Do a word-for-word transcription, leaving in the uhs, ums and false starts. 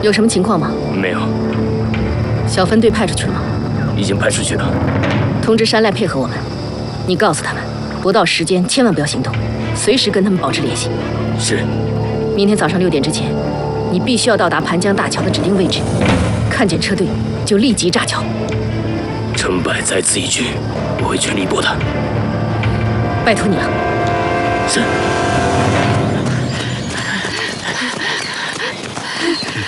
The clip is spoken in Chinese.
有什么情况吗？ 没有。 小分队派出去了吗？ 已经派出去了。 通知山赖配合我们。你告诉他们，不到时间千万不要行动，随时跟他们保持联系。 是。 明天早上六点之前，你必须要到达盘江大桥的指定位置，看见车队就立即炸桥。 成败在此一举，我会全力以赴的。 拜托你了。 是。